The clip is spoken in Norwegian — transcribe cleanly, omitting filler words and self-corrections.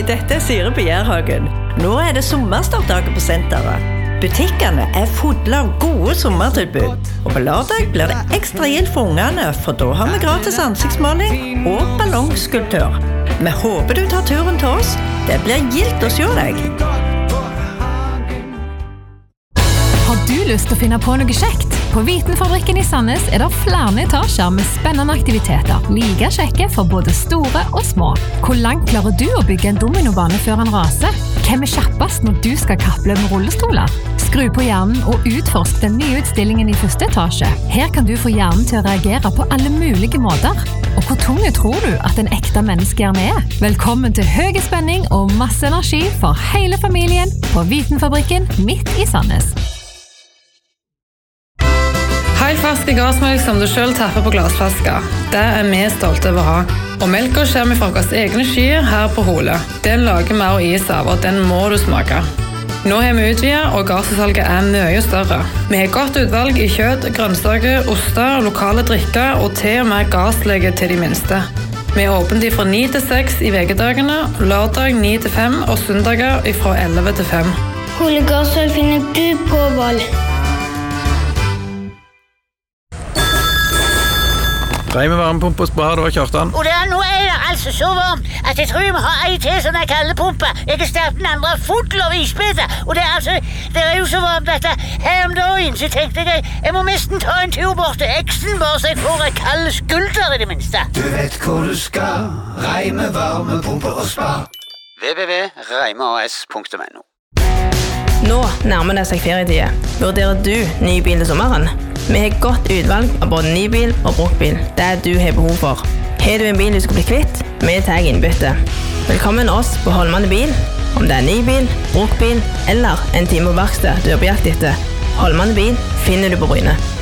dette Siri på Gjærhagen. Nå det sommerstartdagen på senteret. Butikkene fulle av gode sommertilbud. Og på lørdag blir det ekstra gild for ungene, for da har vi gratis ansiktsmaling og ballongskulptør. Vi håper du tar turen til oss. Det blir gildt å se deg. Har du lyst til å finne på noe kjekt? På Vitenfabrikken i Sandnes det flere etasjer med spennende aktiviteter, like kjekke for både store og små. Hvor langt klarer du å bygge en dominobane før han raser? Hvem kjappest når du skal kaple med rullestoler? Skru på hjernen og utforsk den nye utstillingen i første etasje. Her kan du få hjernen til å reagere på alle mulige måter. Og hvor tunge tror du at en ekte menneskehjerne Velkommen til høy spenning og masse energi for hele familien på Vitenfabrikken midt i Sandnes. Helt ferske gassmelk som du selv tapper på glassflasker. Det vi stolte over å ha. Og melka kommer fra våre egne skyer her på Hole. Den lager vi og is av, og den må du smake. Nå har vi utvidet, og gassalget mye større. Vi har godt utvalg i kjøtt, grønnsaker, oster, lokale drikker og til og med gasslege til de minste. Vi åpner fra 9 til 6 i vekedagene, lørdag 9 til 5 og søndager fra 11 til 5. Hole gasssalg finner du på Val. Reime varmepumpe og spar, det var Kjartan. Og nå det altså så varmt, at jeg tror vi må ha en til sånn kaldepumpe. Jeg har stappet den andre full av isbiter, og det jo så varmt at her om dagen så tenkte jeg må nesten ta en tur bort til eksen, bare så jeg får en kald skulder i det minste. Du vet hvor du skal, Reime varmepumpe og spar. www.reimeas.no. Nå nærmer det seg ferietid. Vurderer du ny bil til sommeren? Vi har godt utvalg av både ny bil og bruktbil. Det du har behov for. Har du en bil du skal bli kvitt? Vi tar innbytte. Velkommen oss på Holmane Bil. Om det ny bil, bruktbil eller en time på verksted du på jakt etter. Holmane Bil finner du på Bryne.